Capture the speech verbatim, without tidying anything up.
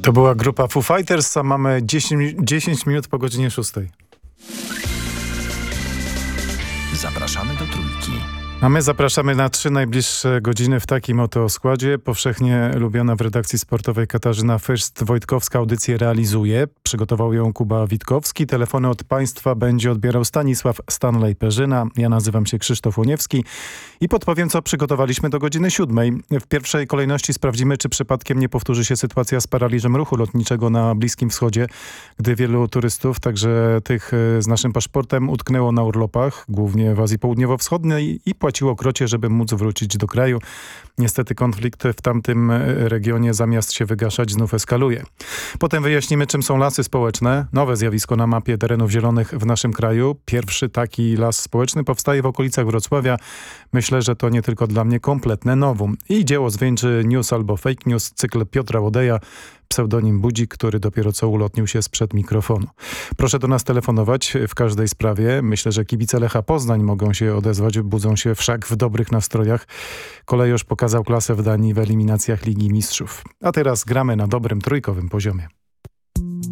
To była grupa Foo Fighters, a mamy dziesięć, dziesięć minut po godzinie szóstej. Zapraszamy do Trójki. A my zapraszamy na trzy najbliższe godziny w takim oto składzie. Powszechnie lubiana w redakcji sportowej Katarzyna Fyrst-Wojtkowska audycję realizuje. Przygotował ją Kuba Witkowski. Telefony od Państwa będzie odbierał Stanisław Stanley-Perzyna. Ja nazywam się Krzysztof Łoniewski i podpowiem, co przygotowaliśmy do godziny siódmej. W pierwszej kolejności sprawdzimy, czy przypadkiem nie powtórzy się sytuacja z paraliżem ruchu lotniczego na Bliskim Wschodzie, gdy wielu turystów, także tych z naszym paszportem, utknęło na urlopach, głównie w Azji Południowo-Wschodniej i płaciło krocie, żeby móc wrócić do kraju. Niestety konflikt w tamtym regionie zamiast się wygaszać znów eskaluje. Potem wyjaśnimy, czym są lasy społeczne. Nowe zjawisko na mapie terenów zielonych w naszym kraju. Pierwszy taki las społeczny powstaje w okolicach Wrocławia. Myślę, że to nie tylko dla mnie kompletne nowum. I dzieło zwieńczy news albo fake news, cykl Piotra Łodeja, pseudonim Budzik, który dopiero co ulotnił się sprzed mikrofonu. Proszę do nas telefonować w każdej sprawie. Myślę, że kibice Lecha Poznań mogą się odezwać, budzą się wszak w dobrych nastrojach. Kolejorz pokazał klasę w Danii w eliminacjach Ligi Mistrzów. A teraz gramy na dobrym trójkowym poziomie.